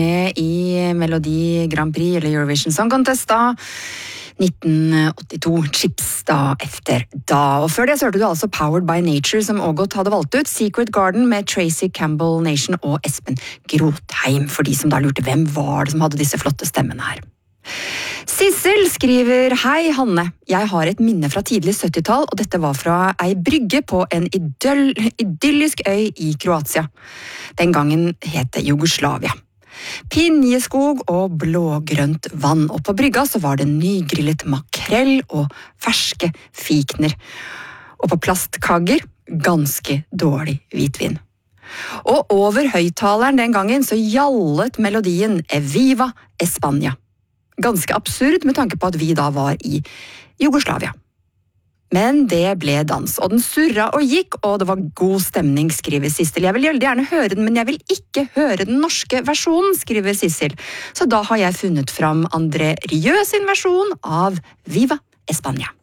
I Melodi Grand Prix eller Eurovision Song Contest da 1982, Chips da efter da. Og før det så hørte du altså Powered by Nature som Ågot hadde valgt ut, Secret Garden med Tracy Campbell Nation og Espen Grotheim, for de som da lurte hvem var det som hadde disse flotte stemmene her. Sissel skriver: Hei Hanne, jeg har et minne fra tidlig 70-tall, og dette var fra ei brygge på en idyllisk øy I Kroatia. Den gangen het det Jugoslavia. Pinjeskog og blågrønt vann, og på brygga så var det nygrillet makrell og ferske fikner. Og på plastkagger ganske dårlig hvitvin. Og over høyttaleren den gangen så gjallet melodien Viva España. Ganske absurd med tanke på at vi da var I Jugoslavia. Men det ble dans, og den surra og gikk, og det var god stemning, skriver Sissel. Jeg vil gjerne høre den, men jeg vil ikke høre den norske versjonen, skriver Sissel. Så da har jeg funnet fram André Rieu sin versjon av Viva España.